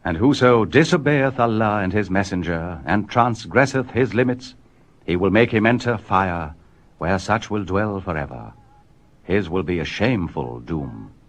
And whoso disobeyeth Allah and his messenger, and transgresseth his limits, he will make him enter fire, where such will dwell forever. His will be a shameful doom.